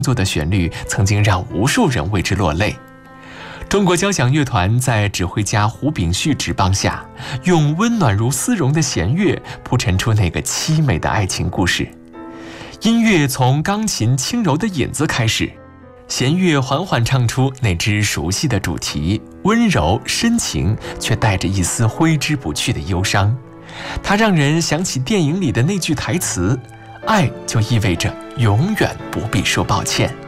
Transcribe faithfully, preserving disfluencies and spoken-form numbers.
作的旋律曾经让无数人为之落泪。中国交响乐团在指挥家胡炳旭执棒下，用温暖如丝绒的弦乐铺陈出那个凄美的爱情故事。音乐从钢琴轻柔的引子开始，弦乐缓缓唱出那支熟悉的主题，温柔深情，却带着一丝挥之不去的忧伤。它让人想起电影里的那句台词：爱就意味着永远不必说抱歉。